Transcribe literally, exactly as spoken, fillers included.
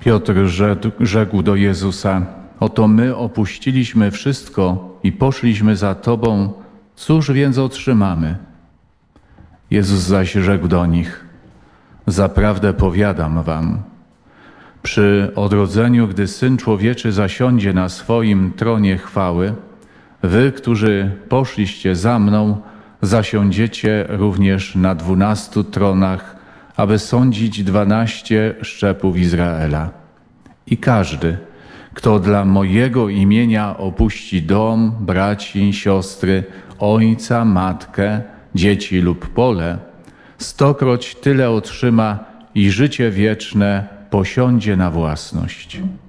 Piotr rzekł do Jezusa: oto my opuściliśmy wszystko i poszliśmy za Tobą, cóż więc otrzymamy? Jezus zaś rzekł do nich: zaprawdę powiadam wam, przy odrodzeniu, gdy Syn Człowieczy zasiądzie na swoim tronie chwały, wy, którzy poszliście za mną, zasiądziecie również na dwunastu tronach, aby sądzić dwanaście szczepów Izraela. I każdy, kto dla mojego imienia opuści dom, braci, siostry, ojca, matkę, dzieci lub pole, stokroć tyle otrzyma i życie wieczne posiądzie na własność.